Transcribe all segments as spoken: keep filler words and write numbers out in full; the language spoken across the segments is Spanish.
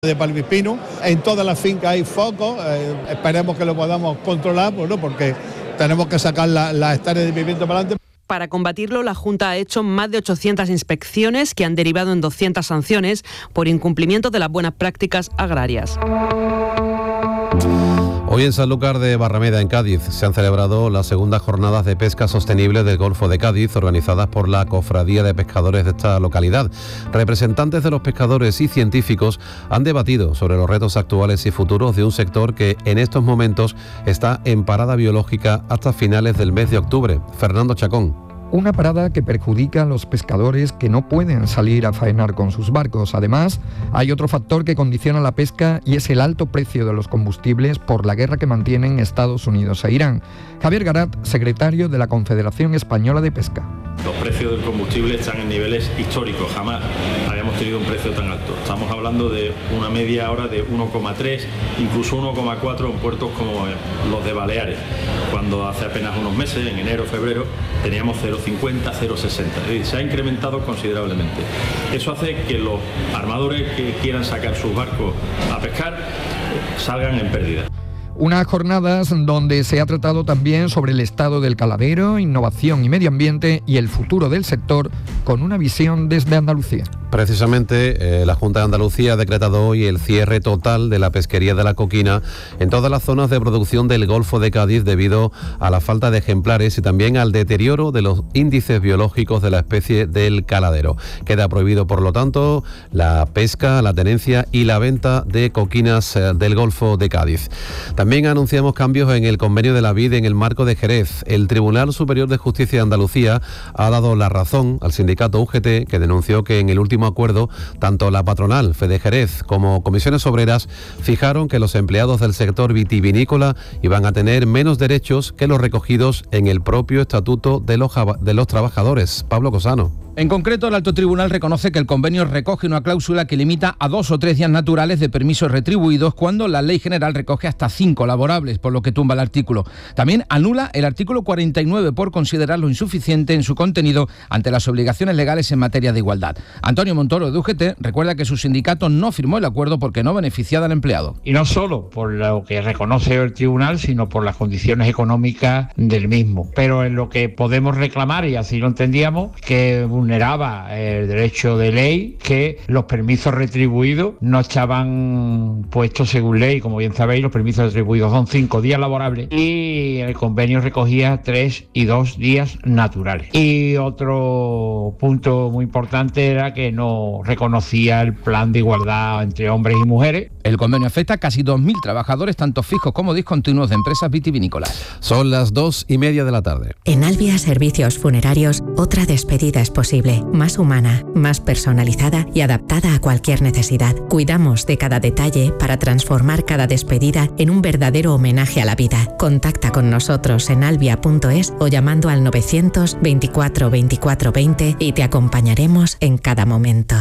de palmispino. En todas las fincas hay focos, eh, esperemos que lo podamos controlar, pues no, porque tenemos que sacar las la hectáreas de pimiento para adelante. Para combatirlo, la Junta ha hecho más de ochocientas inspecciones que han derivado en doscientas sanciones por incumplimiento de las buenas prácticas agrarias. Hoy en Sanlúcar de Barrameda, en Cádiz, se han celebrado las segundas jornadas de pesca sostenible del Golfo de Cádiz, organizadas por la Cofradía de Pescadores de esta localidad. Representantes de los pescadores y científicos han debatido sobre los retos actuales y futuros de un sector que en estos momentos está en parada biológica hasta finales del mes de octubre. Fernando Chacón. Una parada que perjudica a los pescadores que no pueden salir a faenar con sus barcos. Además, hay otro factor que condiciona la pesca y es el alto precio de los combustibles por la guerra que mantienen Estados Unidos e Irán. Javier Garat, secretario de la Confederación Española de Pesca. Los precios del combustible están en niveles históricos, jamás habíamos tenido un precio tan alto. Estamos hablando de una media ahora de uno coma tres, incluso uno coma cuatro en puertos como los de Baleares, cuando hace apenas unos meses, en enero, febrero, teníamos cero coma cincuenta, cero coma sesenta. Es decir, se ha incrementado considerablemente. Eso hace que los armadores que quieran sacar sus barcos a pescar salgan en pérdida. Unas jornadas donde se ha tratado también sobre el estado del caladero, innovación y medio ambiente y el futuro del sector con una visión desde Andalucía. Precisamente, eh, la Junta de Andalucía ha decretado hoy el cierre total de la pesquería de la coquina en todas las zonas de producción del Golfo de Cádiz debido a la falta de ejemplares y también al deterioro de los índices biológicos de la especie del caladero. Queda prohibido, por lo tanto, la pesca, la tenencia y la venta de coquinas eh, del Golfo de Cádiz. También anunciamos cambios en el convenio de la vid en el marco de Jerez. El Tribunal Superior de Justicia de Andalucía ha dado la razón al sindicato U G T, que denunció que en el último acuerdo, tanto la patronal Fede Jerez como comisiones obreras fijaron que los empleados del sector vitivinícola iban a tener menos derechos que los recogidos en el propio estatuto de los, de los trabajadores. Pablo Cosano. En concreto, el Alto Tribunal reconoce que el convenio recoge una cláusula que limita a dos o tres días naturales de permisos retribuidos cuando la ley general recoge hasta cinco laborables, por lo que tumba el artículo. También anula el artículo cuarenta y nueve por considerarlo insuficiente en su contenido ante las obligaciones legales en materia de igualdad. Antonio Montoro, de U G T, recuerda que su sindicato no firmó el acuerdo porque no beneficiaba al empleado. Y no solo por lo que reconoce el tribunal, sino por las condiciones económicas del mismo. Pero en lo que podemos reclamar, y así lo entendíamos, que vulneraba el derecho de ley, que los permisos retribuidos no estaban puestos según ley. Como bien sabéis, los permisos retribuidos son cinco días laborables y el convenio recogía tres y dos días naturales. Y otro punto muy importante era que no reconocía el plan de igualdad entre hombres y mujeres. El convenio afecta a casi dos mil trabajadores, tanto fijos como discontinuos, de empresas vitivinícolas. Son las dos y media de la tarde. En Albia Servicios Funerarios, otra despedida es posible, más humana, más personalizada y adaptada a cualquier necesidad. Cuidamos de cada detalle para transformar cada despedida en un verdadero homenaje a la vida. Contacta con nosotros en albia punto es o llamando al novecientos veinticuatro veinticuatro veinte y te acompañaremos en cada momento.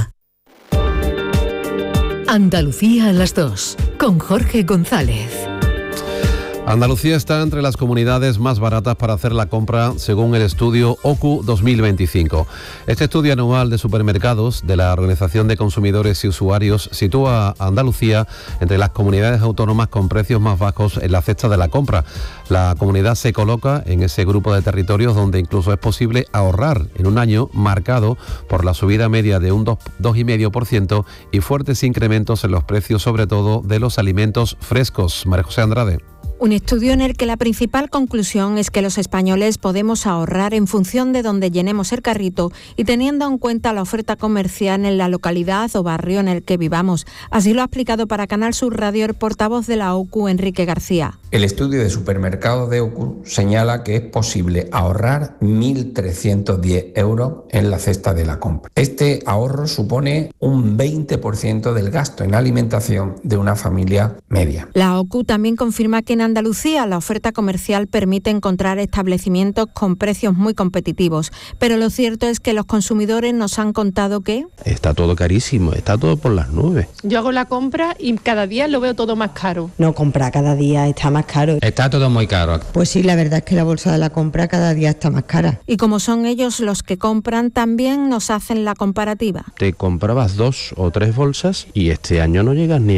Andalucía a las dos, con Jorge González. Andalucía está entre las comunidades más baratas para hacer la compra según el estudio O C U dos mil veinticinco. Este estudio anual de supermercados de la Organización de Consumidores y Usuarios sitúa a Andalucía entre las comunidades autónomas con precios más bajos en la cesta de la compra. La comunidad se coloca en ese grupo de territorios donde incluso es posible ahorrar en un año marcado por la subida media de un dos coma cinco por ciento y fuertes incrementos en los precios, sobre todo de los alimentos frescos. María José Andrade. Un estudio en el que la principal conclusión es que los españoles podemos ahorrar en función de donde llenemos el carrito y teniendo en cuenta la oferta comercial en la localidad o barrio en el que vivamos. Así lo ha explicado para Canal Sur Radio el portavoz de la O C U, Enrique García. El estudio de supermercados de O C U señala que es posible ahorrar mil trescientos diez euros en la cesta de la compra. Este ahorro supone un veinte por ciento del gasto en alimentación de una familia media. La O C U también confirma que en Andalucía la oferta comercial permite encontrar establecimientos con precios muy competitivos, pero lo cierto es que los consumidores nos han contado que... Está todo carísimo, está todo por las nubes. Yo hago la compra y cada día lo veo todo más caro. No comprar cada día está más más caro. Está todo muy caro. Pues sí, la verdad es que la bolsa de la compra cada día está más cara. Y como son ellos los que compran, también nos hacen la comparativa. Te comprabas dos o tres bolsas y este año no llegas ni